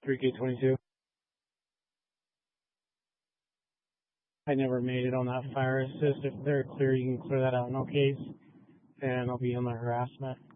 3K22. I never made it on that fire assist. If they're clear, you can clear that out, no case. And I'll be on the harassment.